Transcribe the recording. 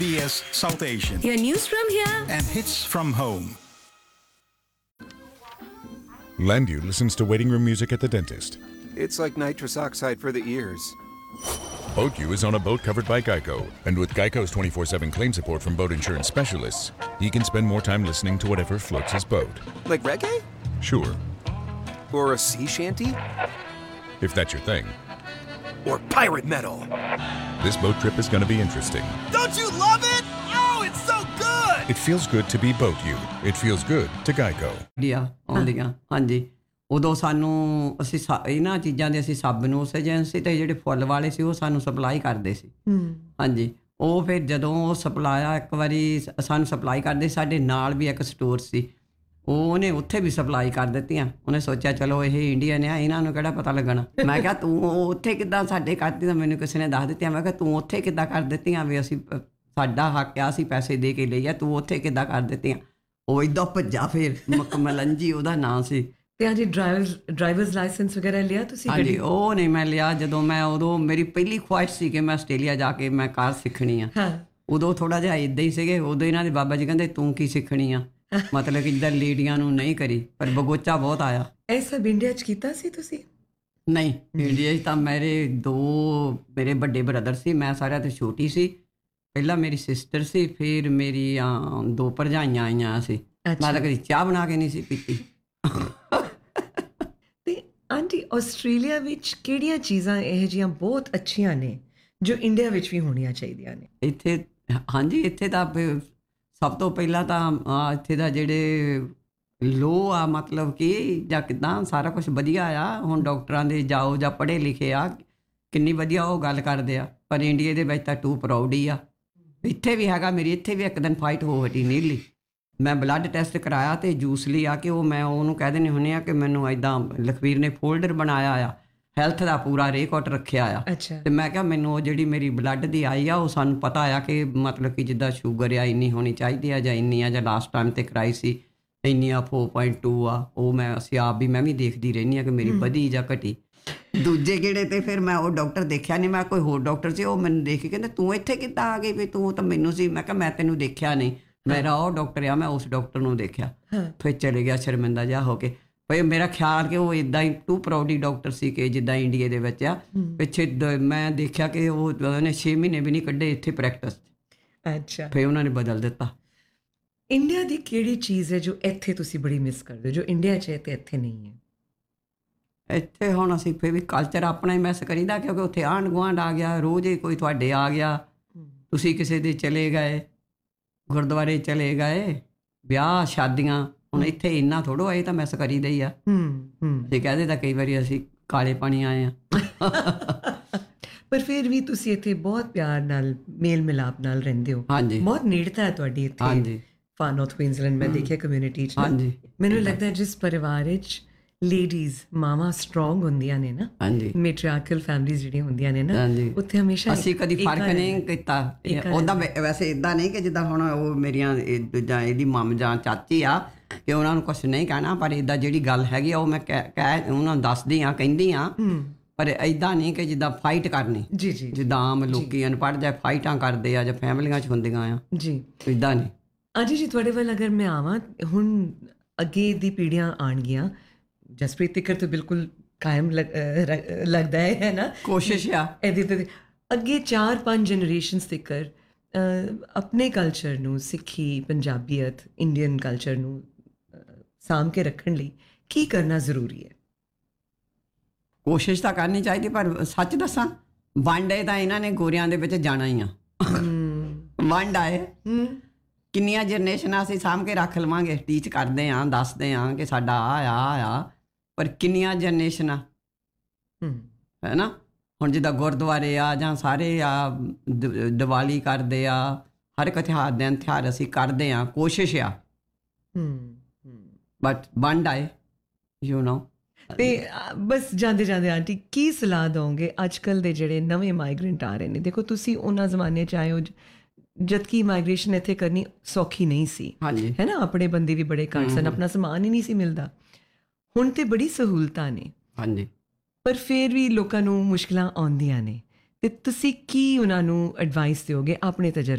SBS South Asian. Your news from here. And hits from home. Landu listens to waiting room music at the dentist. It's like nitrous oxide for the ears. BoatU is on a boat covered by Geico. And with Geico's 24/7 claim support from boat insurance specialists, he can spend more time listening to whatever floats his boat. Like reggae? Sure, Or a sea shanty? if that's your thing. Or pirate metal? This boat trip is going to be interesting. Don't you love it? Oh, it's so good! It feels good to be BoatU. It feels good to Geico. ਆਉਂਦੀਆਂ ਹਾਂਜੀ ਉਦੋਂ ਸਾਨੂੰ ਅਸੀਂ ਇਹਨਾਂ ਚੀਜ਼ਾਂ ਦੇ ਅਸੀਂ ਸਬ ਨੂੰ ਉਸ ਏਜੰਸੀ ਤੇ ਜਿਹੜੇ ਫੁੱਲ ਵਾਲੇ ਸੀ ਉਹ ਸਾਨੂੰ ਸਪਲਾਈ ਕਰਦੇ ਸੀ ਹਾਂਜੀ ਉਹ ਫਿਰ ਜਦੋਂ ਉਹ ਸਪਲਾਈ ਇੱਕ ਵਾਰੀ ਸਾਨੂੰ ਸਪਲਾਈ ਕਰਦੇ ਸਾਡੇ ਨਾਲ ਵੀ ਇੱਕ ਸਟੋਰ ਸੀ ਉਹਨੇ ਉੱਥੇ ਵੀ ਸਪਲਾਈ ਕਰ ਦਿੱਤੀਆਂ ਉਹਨੇ ਸੋਚਿਆ ਚਲੋ ਇਹ ਇੰਡੀਅਨ ਆ ਇਹਨਾਂ ਨੂੰ ਕਿਹੜਾ ਪਤਾ ਲੱਗਣਾ ਮੈਂ ਕਿਹਾ ਤੂੰ ਉੱਥੇ ਕਿੱਦਾਂ ਸਾਡੇ ਕਰਦੀ ਤਾਂ ਮੈਨੂੰ ਕਿਸੇ ਨੇ ਦੱਸ ਦਿੱਤੀਆਂ ਮੈਂ ਕਿਹਾ ਤੂੰ ਉੱਥੇ ਕਿੱਦਾਂ ਕਰ ਦਿੱਤੀਆਂ ਵੀ ਅਸੀਂ ਸਾਡਾ ਹੱਕ ਆ ਅਸੀਂ ਪੈਸੇ ਦੇ ਕੇ ਲਈ ਆ ਤੂੰ ਉੱਥੇ ਕਿੱਦਾਂ ਕਰ ਦਿੱਤੀਆਂ ਉਹ ਇੱਦਾਂ ਭੱਜਾ ਫਿਰ ਮਕਮਲੰਜੀ ਉਹਦਾ ਨਾਂ ਸੀ ਤੇ ਹਾਂਜੀ ਡਰਾਈਵਰਸ ਲਾਇਸੈਂਸ ਵਗੈਰਾ ਲਿਆ ਤੁਸੀਂ ਹਾਂਜੀ ਉਹ ਨਹੀਂ ਮੈਂ ਲਿਆ ਜਦੋਂ ਮੈਂ ਉਦੋਂ ਮੇਰੀ ਪਹਿਲੀ ਖੁਆਇਸ਼ ਸੀ ਕਿ ਮੈਂ ਆਸਟ੍ਰੇਲੀਆ ਜਾ ਕੇ ਮੈਂ ਕਾਰ ਸਿੱਖਣੀ ਆ ਉਦੋਂ ਥੋੜਾ ਜਿਹਾ ਇੱਦਾਂ ਹੀ ਸੀਗੇ ਉਦੋਂ ਇਹਨਾਂ ਦੇ ਬਾਬਾ ਜੀ ਕਹਿੰਦੇ ਤੂੰ ਕੀ ਸਿੱਖਣੀ ਆ ਮਤਲਬ ਕਿ ਜਿੱਦਾਂ ਲੇਡੀਆਂ ਨੂੰ ਨਹੀਂ ਕਰੀ ਪਰ ਬਗੋਚਾ ਬਹੁਤ ਆਇਆ ਇਹ ਸਭ ਇੰਡੀਆ 'ਚ ਕੀਤਾ ਸੀ ਤੁਸੀਂ ਨਹੀਂ ਇੰਡੀਆ 'ਚ ਤਾਂ ਮੇਰੇ ਵੱਡੇ ਬ੍ਰਦਰ ਸੀ ਮੈਂ ਸਾਰਿਆਂ ਤੋਂ ਛੋਟੀ ਸੀ ਪਹਿਲਾਂ ਮੇਰੀ ਸਿਸਟਰ ਸੀ ਫਿਰ ਮੇਰੀਆਂ 2 ਭਰਜਾਈਆਂ ਆਈਆਂ ਸੀ ਮੈਂ ਤਾਂ ਕਦੀ ਚਾਹ ਬਣਾ ਕੇ ਨਹੀਂ ਸੀ ਪੀਤੀ ਤੇ ਆਂਟੀ ਆਸਟ੍ਰੇਲੀਆ ਵਿੱਚ ਕਿਹੜੀਆਂ ਚੀਜ਼ਾਂ ਇਹੋ ਜਿਹੀਆਂ ਬਹੁਤ ਅੱਛੀਆਂ ਨੇ ਜੋ ਇੰਡੀਆ ਵਿੱਚ ਵੀ ਹੋਣੀਆਂ ਚਾਹੀਦੀਆਂ ਨੇ ਇੱਥੇ ਹਾਂਜੀ ਇੱਥੇ ਤਾਂ ਸਭ ਤੋਂ ਪਹਿਲਾਂ ਤਾਂ ਇੱਥੇ ਦਾ ਜਿਹੜੇ ਲੋ ਆ ਮਤਲਬ ਕਿ ਜਾਂ ਕਿੱਦਾਂ ਸਾਰਾ ਕੁਝ ਵਧੀਆ ਆ ਹੁਣ ਡਾਕਟਰਾਂ ਦੇ ਜਾਓ ਜਾਂ ਪੜ੍ਹੇ ਲਿਖੇ ਆ ਕਿੰਨੀ ਵਧੀਆ ਉਹ ਗੱਲ ਕਰਦੇ ਆ ਪਰ ਇੰਡੀਆ ਦੇ ਵਿੱਚ ਤਾਂ ਟੂ ਪ੍ਰਾਊਡ ਹੀ ਆ ਇੱਥੇ ਵੀ ਹੈਗਾ ਮੇਰੀ ਇੱਥੇ ਵੀ ਇੱਕ ਦਿਨ ਫਾਈਟ ਹੋ ਹਟੀ ਨੀਲੀ ਮੈਂ ਬਲੱਡ ਟੈਸਟ ਕਰਾਇਆ ਅਤੇ ਜੂਸ ਲਈ ਆ ਕੇ ਉਹ ਮੈਂ ਉਹਨੂੰ ਕਹਿ ਦਿੰਦੇ ਹੁੰਦੇ ਆ ਕਿ ਮੈਨੂੰ ਇੱਦਾਂ ਲਖਵੀਰ ਨੇ ਫੋਲਡਰ ਬਣਾਇਆ ਆ ਹੈਲਥ ਦਾ ਪੂਰਾ ਰਿਕਾਰਡ ਰੱਖਿਆ ਆ ਅਤੇ ਮੈਂ ਕਿਹਾ ਮੈਨੂੰ ਉਹ ਜਿਹੜੀ ਮੇਰੀ ਬਲੱਡ ਦੀ ਆਈ ਆ ਉਹ ਸਾਨੂੰ ਪਤਾ ਆ ਕਿ ਮਤਲਬ ਕਿ ਜਿੱਦਾਂ ਸ਼ੂਗਰ ਆ ਇੰਨੀ ਹੋਣੀ ਚਾਹੀਦੀ ਆ ਜਾਂ ਇੰਨੀ ਆ ਜਾਂ ਲਾਸਟ ਟਾਈਮ 'ਤੇ ਕਰਾਈ ਸੀ ਇੰਨੀ ਆ 4.2 ਆ ਉਹ ਅਸੀਂ ਆਪ ਵੀ ਮੈਂ ਵੀ ਦੇਖਦੀ ਰਹਿੰਦੀ ਹਾਂ ਕਿ ਮੇਰੀ ਵਧੀ ਜਾਂ ਘਟੀ ਦੂਜੇ ਗੇੜੇ 'ਤੇ ਫਿਰ ਮੈਂ ਉਹ ਡਾਕਟਰ ਦੇਖਿਆ ਨਹੀਂ ਮੈਂ ਕੋਈ ਹੋਰ ਡਾਕਟਰ ਸੀ ਉਹ ਮੈਨੂੰ ਦੇਖ ਕੇ ਕਹਿੰਦਾ ਤੂੰ ਇੱਥੇ ਕਿੱਦਾਂ ਆ ਗਈ ਵੀ ਤੂੰ ਤਾਂ ਮੈਨੂੰ ਸੀ ਮੈਂ ਕਿਹਾ ਮੈਂ ਤੈਨੂੰ ਦੇਖਿਆ ਨਹੀਂ ਮੇਰਾ ਉਹ ਡਾਕਟਰ ਆ ਮੈਂ ਉਸ ਡਾਕਟਰ ਨੂੰ ਦੇਖਿਆ ਫਿਰ ਚਲੇ ਗਿਆ ਸ਼ਰਮਿੰਦਾ ਜਿਹਾ ਹੋ ਕੇ ਭਈ ਮੇਰਾ ਖਿਆਲ ਕਿ ਉਹ ਇੱਦਾਂ ਹੀ ਟੂ ਪ੍ਰਾਊਡੀ ਡਾਕਟਰ ਸੀ ਕਿ ਜਿੱਦਾਂ ਇੰਡੀਆ ਦੇ ਵਿੱਚ ਆ ਪਿੱਛੇ ਮੈਂ ਦੇਖਿਆ ਕਿ ਉਹਨੇ 6 ਮਹੀਨੇ ਵੀ ਨਹੀਂ ਕੱਢੇ ਇੱਥੇ ਪ੍ਰੈਕਟਿਸ 'ਚ ਅੱਛਾ ਫਿਰ ਉਹਨਾਂ ਨੇ ਬਦਲ ਦਿੱਤਾ ਇੰਡੀਆ ਦੀ ਕਿਹੜੀ ਚੀਜ਼ ਹੈ ਜੋ ਇੱਥੇ ਤੁਸੀਂ ਬੜੀ ਮਿਸ ਕਰਦੇ ਹੋ ਜੋ ਇੰਡੀਆ 'ਚ ਹੈ ਤੇ ਇੱਥੇ ਨਹੀਂ ਹੈ ਇੱਥੇ ਹੁਣ ਅਸੀਂ ਫਿਰ ਵੀ ਕਲਚਰ ਆਪਣਾ ਹੀ ਮਿਸ ਕਰੀਦਾ ਕਿਉਂਕਿ ਉੱਥੇ ਆਂਢ ਗੁਆਂਢ ਆ ਗਿਆ ਰੋਜ਼ ਹੀ ਕੋਈ ਤੁਹਾਡੇ ਆ ਗਿਆ ਤੁਸੀਂ ਕਿਸੇ ਦੇ ਚਲੇ ਗਏ ਗੁਰਦੁਆਰੇ ਚਲੇ ਗਏ ਵਿਆਹ ਸ਼ਾਦੀਆਂ ਹੁਣ ਇੱਥੇ ਇੰਨਾ ਥੋੜ੍ਹਾ ਆਏ ਤਾਂ ਮਿਸ ਕਰੀਦਾ ਹੀ ਆ ਤੇ ਕਹਦੇ ਤਾਂ ਕਈ ਵਾਰੀ ਅਸੀਂ ਕਾਲੇ ਪਾਣੀ ਆਏ ਆ ਪਰ ਫਿਰ ਵੀ ਤੁਸੀਂ ਇੱਥੇ ਬਹੁਤ ਪਿਆਰ ਨਾਲ ਮੇਲ ਮਿਲਾਪ ਨਾਲ ਰਹਿੰਦੇ ਹੋ ਹਾਂਜੀ ਬਹੁਤ ਨੇੜਤਾ ਹੈ ਤੁਹਾਡੀ ਇੱਥੇ ਹਾਂਜੀ ਫਾਰ ਨਾਰਥ ਕੁਈਨਜ਼ਲੈਂਡ ਮੈਂ ਦੇਖਿਆ ਕਮਿਊਨਿਟੀ 'ਚ ਹਾਂਜੀ ਮੈਨੂੰ ਲੱਗਦਾ ਜਿਸ ਪਰਿਵਾਰ ਵਿੱਚ ਲੇਡੀਜ਼ ਮਾਵਾਂ ਸਟਰੋਂਗ ਹੁੰਦੀਆਂ ਨੇ ਨਾ ਹਾਂਜੀ ਮੈਟਰੀਆਰਕਲ ਫੈਮਿਲੀਜ਼ ਜਿਹੜੀਆਂ ਹੁੰਦੀਆਂ ਨੇ ਨਾ ਉੱਥੇ ਹਮੇਸ਼ਾ ਅਸੀਂ ਕਦੀ ਫਰਕ ਨਹੀਂ ਕੀਤਾ ਉਹਦਾ ਵੈਸੇ ਇੱਦਾਂ ਨਹੀਂ ਕਿ ਜਿੱਦਾਂ ਹੁਣ ਉਹ ਮੇਰੀਆਂ ਜਾਂ ਇਹਦੀ ਮਮ ਜਾਂ ਚਾਚੀ ਆ ਕਿ ਉਹਨਾਂ ਨੂੰ ਕੁਛ ਨਹੀਂ ਕਹਿਣਾ ਪਰ ਇੱਦਾਂ ਜਿਹੜੀ ਗੱਲ ਹੈਗੀ ਆ ਉਹ ਮੈਂ ਕਹਿ ਉਹਨਾਂ ਨੂੰ ਦੱਸਦੀ ਆ ਕਹਿੰਦੀ ਆ ਪਰ ਇੱਦਾਂ ਨਹੀਂ ਕਿ ਜਿੱਦਾਂ ਫਾਈਟ ਕਰਨੀ ਜੀ ਜੀ ਜਿੱਦਾਂ ਆਮ ਲੋਕੀ ਅਨਪੜ੍ਹ ਜਾਂ ਫਾਈਟਾਂ ਕਰਦੇ ਆ ਜਾਂ ਫੈਮਲੀਆਂ 'ਚ ਹੁੰਦੀਆਂ ਆ ਜੀ ਇੱਦਾਂ ਨਹੀਂ ਅਜੀ ਜੀ ਤੁਹਾਡੇ ਵੱਲ ਅਗਰ ਮੈਂ ਆਵਾਂ ਹੁਣ ਅੱਗੇ ਦੀ ਪੀੜ੍ਹੀਆਂ ਆਉਣਗੀਆਂ ਜਸਪ੍ਰੀਤ ਤਿੱਕਰ ਤਾਂ ਬਿਲਕੁਲ ਕਾਇਮ ਲੱਗਦਾ ਹੈ ਨਾ ਕੋਸ਼ਿਸ਼ ਆ ਇਹਦੀ ਤਾਂ ਅੱਗੇ 4-5 ਜਨਰੇਸ਼ਨਸ ਤਿੱਕਰ ਆਪਣੇ ਕਲਚਰ ਨੂੰ ਸਿੱਖੀ ਪੰਜਾਬੀਅਤ ਇੰਡੀਅਨ ਕਲਚਰ ਨੂੰ ਸਾਂਭ ਕੇ ਰੱਖਣ ਲਈ ਕੀ ਕਰਨਾ ਜ਼ਰੂਰੀ ਹੈ ਕੋਸ਼ਿਸ਼ ਤਾਂ ਕਰਨੀ ਚਾਹੀਦੀ ਪਰ ਸੱਚ ਦੱਸਾਂ ਵੰਡ ਆਏ ਤਾਂ ਇਹਨਾਂ ਨੇ ਗੋਰਿਆਂ ਦੇ ਵਿੱਚ ਜਾਣਾ ਹੀ ਆ ਵੰਡ ਆਏ ਕਿੰਨੀਆਂ ਜਨਰੇਸ਼ਨਾਂ ਅਸੀਂ ਸਾਂਭ ਕੇ ਰੱਖ ਲਵਾਂਗੇ ਟੀਚ ਕਰਦੇ ਹਾਂ ਦੱਸਦੇ ਹਾਂ ਕਿ ਸਾਡਾ ਆ ਪਰ ਕਿੰਨੀਆਂ ਜਨਰੇਸ਼ਨਾਂ ਹੈ ਨਾ ਹੁਣ ਜਿੱਦਾਂ ਗੁਰਦੁਆਰੇ ਆ ਜਾਂ ਸਾਰੇ ਆ ਦੀਵਾਲੀ ਕਰਦੇ ਆ ਹਰ ਇੱਕ ਤਿਉਹਾਰ ਅਸੀਂ ਕਰਦੇ ਹਾਂ ਕੋਸ਼ਿਸ਼ ਆ ਬਟ ਵੰਡ ਆਏ ਯੂ ਨੋ ਤੇ ਬਸ ਜਾਂਦੇ ਜਾਂਦੇ ਆਂਟੀ ਕੀ ਸਲਾਹ ਦਓਗੇ ਅੱਜ ਕੱਲ੍ਹ ਦੇ ਜਿਹੜੇ ਨਵੇਂ ਮਾਈਗ੍ਰੈਂਟ ਆ ਰਹੇ ਨੇ ਦੇਖੋ ਤੁਸੀਂ ਉਹਨਾਂ ਜ਼ਮਾਨੇ 'ਚ ਆਏ ਹੋ ਜਦਕਿ ਮਾਈਗ੍ਰੇਸ਼ਨ ਇੱਥੇ ਕਰਨੀ ਸੌਖੀ ਨਹੀਂ ਸੀ ਹੈ ਨਾ ਆਪਣੇ ਬੰਦੇ ਵੀ ਬੜੇ ਘੱਟ ਸਨ ਆਪਣਾ ਸਮਾਨ ਹੀ ਨਹੀਂ ਸੀ ਮਿਲਦਾ ਹੁਣ ਤੇ ਬੜੀ ਸਹੂਲਤਾਂ ਨੇ ਹਾਂਜੀ ਪਰ ਫਿਰ ਵੀ ਲੋਕਾਂ ਨੂੰ ਮੁਸ਼ਕਿਲਾਂ ਆਉਂਦੀਆਂ ਨੇ ਤੇ ਤੁਸੀਂ ਕੀ ਉਹਨਾਂ ਨੂੰ ਐਡਵਾਈਸ ਦਿਓਗੇ ਆਪਣੇ ਤਜਰਬੇ